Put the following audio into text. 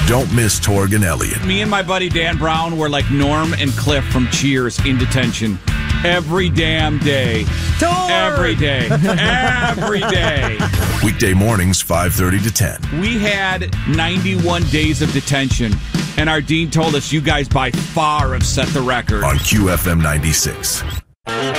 Don't miss Torg and Elliott. Me and my buddy Dan Brown were like Norm and Cliff from Cheers in detention every damn day. Every day. Every day. Weekday mornings, 5:30 to 10. We had 91 days of detention, and our dean told us you guys by far have set the record. On QFM 96.